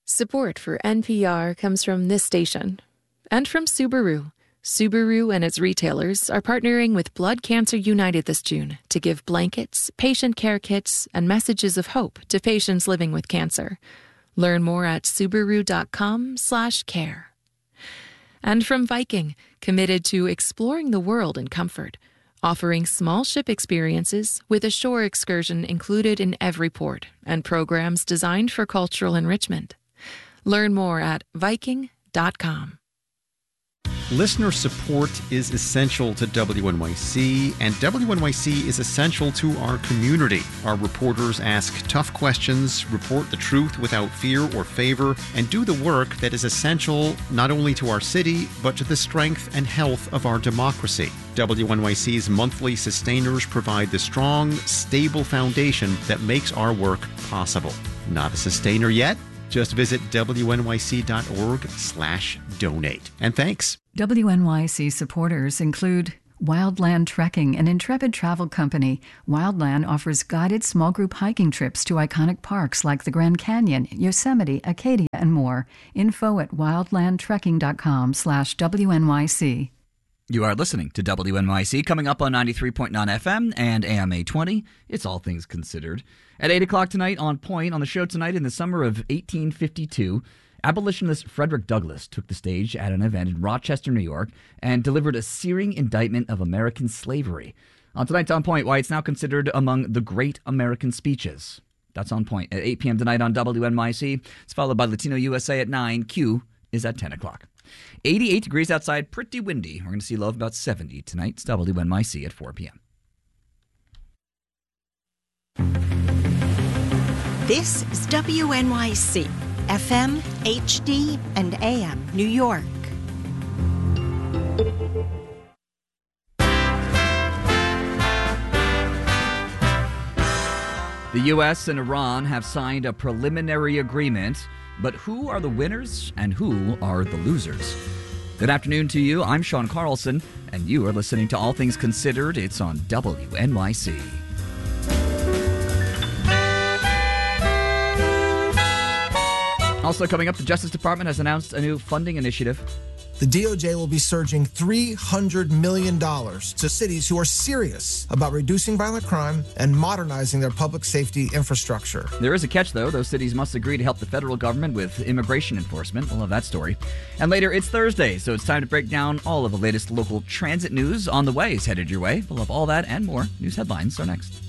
Support for NPR comes from this station and from Subaru. Subaru and its retailers are partnering with Blood Cancer United this June to give blankets, patient care kits, and messages of hope to patients living with cancer. Learn more at Subaru.com/care. And from Viking, committed to exploring the world in comfort, offering small ship experiences with a shore excursion included in every port and programs designed for cultural enrichment. Learn more at Viking.com. Listener support is essential to WNYC, and WNYC is essential to our community. Our reporters ask tough questions, report the truth without fear or favor, and do the work that is essential not only to our city, but to the strength and health of our democracy. WNYC's monthly sustainers provide the strong, stable foundation that makes our work possible. Not a sustainer yet? Just visit WNYC.org/donate. And thanks. WNYC supporters include Wildland Trekking, an intrepid travel company. Wildland offers guided small group hiking trips to iconic parks like the Grand Canyon, Yosemite, Acadia, and more. Info at wildlandtrekking.com/WNYC. You are listening to WNYC, coming up on 93.9 FM and AM 820. It's All Things Considered. At 8 o'clock tonight, on point, on the show tonight, in the summer of 1852, abolitionist Frederick Douglass took the stage at an event in Rochester, New York, and delivered a searing indictment of American slavery. On tonight's On Point, why it's now considered among the great American speeches. That's On Point at 8 p.m. tonight on WNYC. It's followed by Latino USA at 9. Q is at 10 o'clock. 88 degrees outside, pretty windy. We're going to see low of about 70 tonight. It's WNYC at 4 p.m. This is WNYC, FM, HD, and AM, New York. The U.S. and Iran have signed a preliminary agreement, but who are the winners and who are the losers? Good afternoon to you. I'm Sean Carlson, and you are listening to All Things Considered. It's on WNYC. Also coming up, the Justice Department has announced a new funding initiative. The DOJ will be surging $300 million to cities who are serious about reducing violent crime and modernizing their public safety infrastructure. There is a catch, though. Those cities must agree to help the federal government with immigration enforcement. We'll have that story. And later, it's Thursday, so it's time to break down all of the latest local transit news. On the Way is headed your way. We'll have all that and more. News headlines are next.